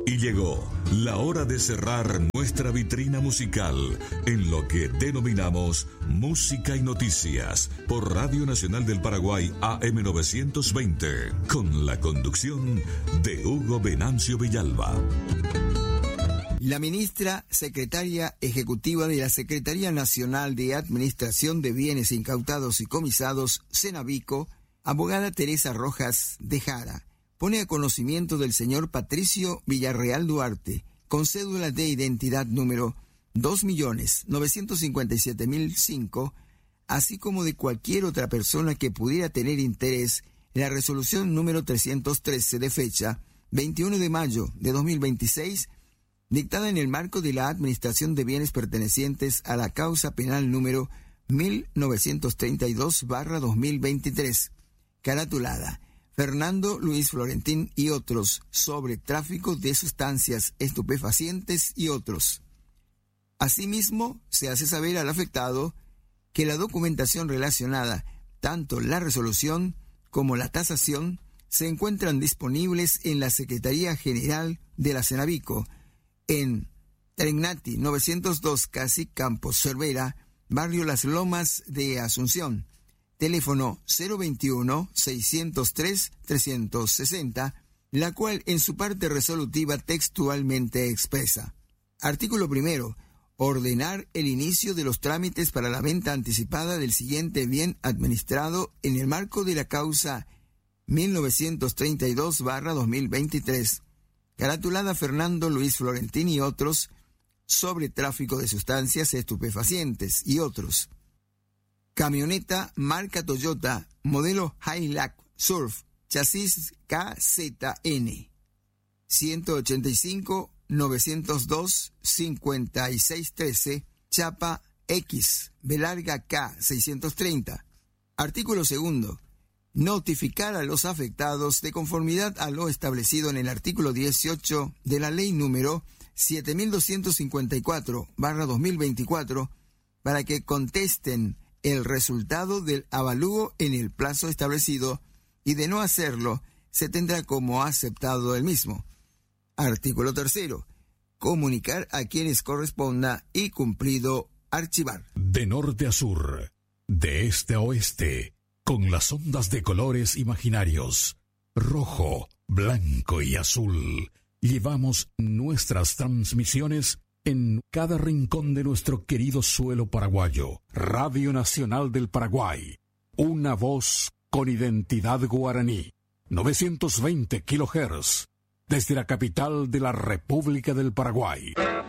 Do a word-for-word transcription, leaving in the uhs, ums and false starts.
Y llegó la hora de cerrar nuestra vitrina musical en lo que denominamos Música y Noticias por Radio Nacional del Paraguay A M novecientos veinte, con la conducción de Hugo Venancio Villalba. La ministra secretaria ejecutiva de la Secretaría Nacional de Administración de Bienes Incautados y Comisados, Cenavico, abogada Teresa Rojas de Jara, pone a conocimiento del señor Patricio Villarreal Duarte, con cédula de identidad número dos millones novecientos cincuenta y siete mil cinco, así como de cualquier otra persona que pudiera tener interés en la resolución número trescientos trece de fecha veintiuno de mayo de dos mil veintiséis, dictada en el marco de la administración de bienes pertenecientes a la causa penal número mil novecientos treinta y dos barra dos mil veintitrés, caratulada Fernando Luis Florentín y otros, sobre tráfico de sustancias estupefacientes y otros. Asimismo, se hace saber al afectado que la documentación relacionada, tanto la resolución como la tasación, se encuentran disponibles en la Secretaría General de la Cenavico, en Tregnati novecientos dos Casi Campos Cervera, barrio Las Lomas de Asunción. Teléfono cero veintiuno, seiscientos tres, trescientos sesenta, la cual en su parte resolutiva textualmente expresa. Artículo primero. Ordenar el inicio de los trámites para la venta anticipada del siguiente bien administrado en el marco de la causa mil novecientos treinta y dos barra dos mil veintitrés, caratulada Fernando Luis Florentín y otros, sobre tráfico de sustancias estupefacientes y otros. Camioneta marca Toyota, modelo Hilux Surf, chasis K Z N, ciento ochenta y cinco, novecientos dos, cincuenta y seis trece, chapa X, B larga K seiscientos treinta. Artículo segundo. Notificar a los afectados de conformidad a lo establecido en el artículo dieciocho de la ley número siete mil doscientos cincuenta y cuatro barra dos mil veinticuatro para que contesten el resultado del avalúo en el plazo establecido, y de no hacerlo, se tendrá como aceptado el mismo. Artículo tercero. Comunicar a quienes corresponda y cumplido archivar. De norte a sur, de este a oeste, con las ondas de colores imaginarios, rojo, blanco y azul, llevamos nuestras transmisiones en cada rincón de nuestro querido suelo paraguayo. Radio Nacional del Paraguay, una voz con identidad guaraní, novecientos veinte kilohertz, desde la capital de la República del Paraguay.